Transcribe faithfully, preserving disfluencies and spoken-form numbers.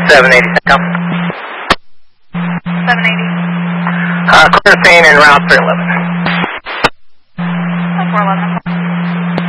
seven eighty. seven eighty. Uh, Corner Spain and route three eleven. four eleven.